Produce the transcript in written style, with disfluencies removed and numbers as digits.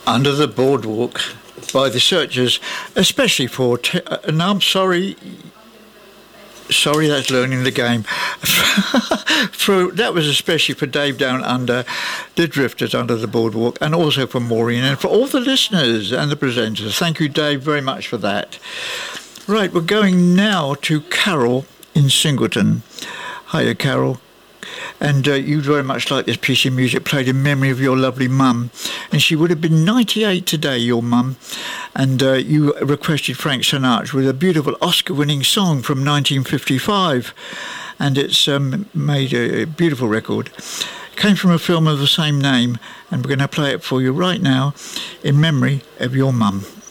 Under the Boardwalk by the Searchers, especially for... and I'm sorry, that's learning the game. That was especially for Dave Down Under, the Drifters Under the Boardwalk, and also for Maureen, and for all the listeners and the presenters. Thank you, Dave, very much for that. Right, we're going now to Carol in Singleton. Hiya, Carol. And you'd very much like this piece of music played in memory of your lovely mum. And she would have been 98 today, your mum. And you requested Frank Sinatra with a beautiful Oscar-winning song from 1955. And it's made a beautiful record. It came from a film of the same name. And we're going to play it for you right now in memory of your mum.